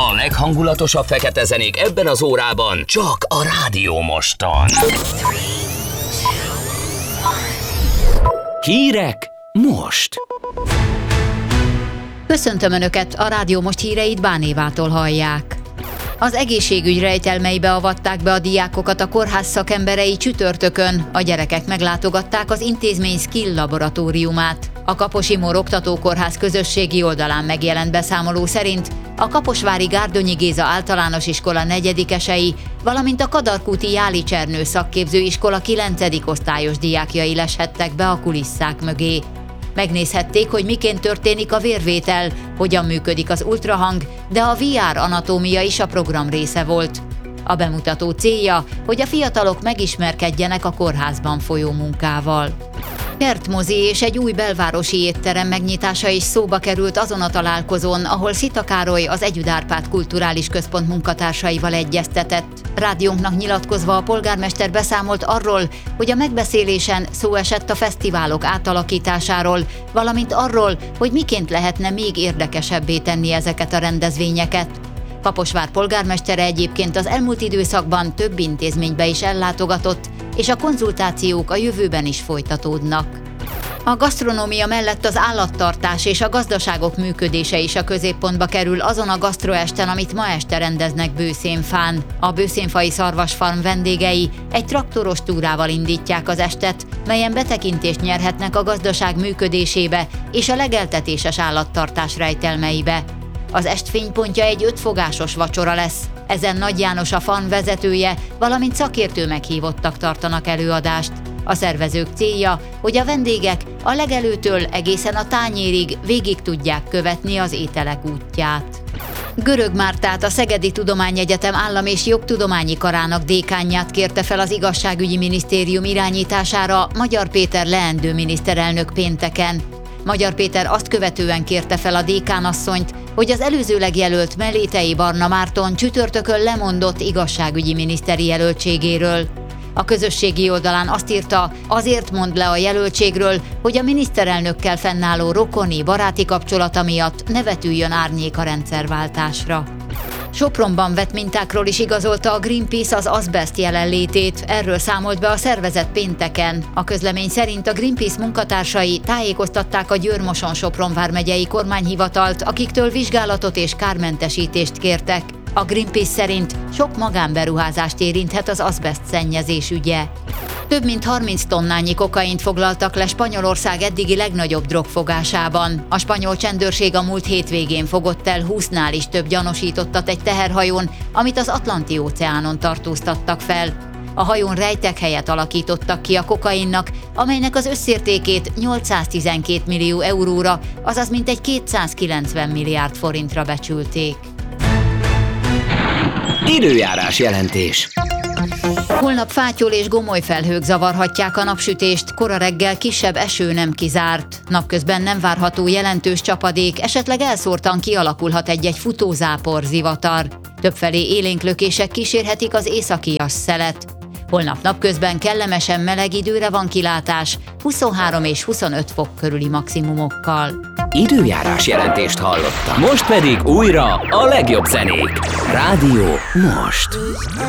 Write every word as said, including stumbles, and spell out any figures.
A leghangulatosabb fekete zenék ebben az órában csak a Rádió Moston. Hírek most! Köszöntöm Önöket, a Rádió Most híreit Bán Évától hallják. Az egészségügy rejtelmeibe avatták be a diákokat a kórház szakemberei csütörtökön. A gyerekek meglátogatták az intézmény skill laboratóriumát. A Kaposi Mór Oktatókórház közösségi oldalán megjelent beszámoló szerint a kaposvári Gárdonyi Géza általános iskola negyedikesei, valamint a Kadarkúti Jáli Csernő szakképző iskola kilencedik osztályos diákjai leshettek be a kulisszák mögé. Megnézhették, hogy miként történik a vérvétel, hogyan működik az ultrahang, de a vé er anatómia is a program része volt. A bemutató célja, hogy a fiatalok megismerkedjenek a kórházban folyó munkával. Kertmozi és egy új belvárosi étterem megnyitása is szóba került azon a találkozón, ahol Szita Károly, az Együd Árpád Kulturális Központ munkatársaival egyeztetett. Rádiónknak nyilatkozva a polgármester beszámolt arról, hogy a megbeszélésen szó esett a fesztiválok átalakításáról, valamint arról, hogy miként lehetne még érdekesebbé tenni ezeket a rendezvényeket. Kaposvár polgármestere egyébként az elmúlt időszakban több intézménybe is ellátogatott, és a konzultációk a jövőben is folytatódnak. A gasztronómia mellett az állattartás és a gazdaságok működése is a középpontba kerül azon a gasztroesten, amit ma este rendeznek Bőszénfán. A Bőszénfai Szarvasfarm vendégei egy traktoros túrával indítják az estet, melyen betekintést nyerhetnek a gazdaság működésébe és a legeltetéses állattartás rejtelmeibe. Az est fénypontja egy ötfogásos vacsora lesz. Ezen Nagy János a farm vezetője, valamint szakértő meghívottak tartanak előadást. A szervezők célja, hogy a vendégek a legelőtől egészen a tányérig végig tudják követni az ételek útját. Görög Mártát, a Szegedi Tudományegyetem Állam- és Jogtudományi Karának dékánját kérte fel az Igazságügyi Minisztérium irányítására Magyar Péter leendő miniszterelnök pénteken. Magyar Péter azt követően kérte fel a dékánasszonyt, hogy az előzőleg jelölt Mellétei Barna Márton csütörtökön lemondott igazságügyi miniszteri jelöltségéről. A közösségi oldalán azt írta, azért mond le a jelöltségről, hogy a miniszterelnökkel fennálló rokoni, baráti kapcsolata miatt ne vetüljön árnyék a rendszerváltásra. Sopronban vett mintákról is igazolta a Greenpeace az azbeszt jelenlétét, erről számolt be a szervezet pénteken. A közlemény szerint a Greenpeace munkatársai tájékoztatták a Győr-Moson-Sopron vármegyei kormányhivatalt, akiktől vizsgálatot és kármentesítést kértek. A Greenpeace szerint sok magánberuházást érinthet az azbeszt szennyezés ügye. Több mint harminc tonnányi kokaint foglaltak le Spanyolország eddigi legnagyobb drogfogásában. A spanyol csendőrség a múlt hétvégén fogott el húsznál is több gyanúsítottat egy teherhajón, amit az Atlanti-óceánon tartóztattak fel. A hajón rejtekhelyet alakítottak ki a kokainnak, amelynek az összértékét nyolcszáztizenkét millió euróra, azaz mintegy kétszázkilencven milliárd forintra becsülték. Időjárás jelentés. Holnap fátyol és gomoly felhők zavarhatják a napsütést, kora reggel kisebb eső nem kizárt. Napközben nem várható jelentős csapadék, esetleg elszórtan kialakulhat egy-egy futózápor, zivatar. Többfelé élénk lökések kísérhetik az északias szelet. Holnap napközben kellemesen meleg időre van kilátás, huszonhárom és huszonöt fok körüli maximumokkal. Időjárás jelentést hallottam. Most pedig újra a legjobb zenék. Rádió Most.